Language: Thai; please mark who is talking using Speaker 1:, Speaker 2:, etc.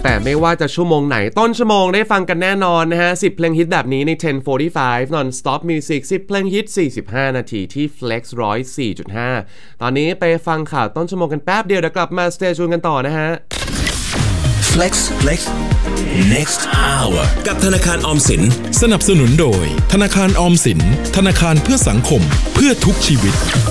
Speaker 1: แต่ไม่ว่าจะชั่วโมงไหนต้นชั่วโมงได้ฟังกันแน่นอนนะฮะ10เพลงฮิตแบบนี้ใน 10:45 non stop music 10เพลงฮิต45นาทีที่ Flex 104.5 ตอนนี้ไปฟังข่าวต้นชั่วโมงกันแป๊บเดียวเดี๋ยวกลับมา Stay tuned กันต่อนะฮะ
Speaker 2: Flex next hour
Speaker 3: กับธนาคารออมสิน
Speaker 4: สนับสนุนโดยธนาคารออมสินธนาคารเพื่อสังคมเพื่อทุกชีวิต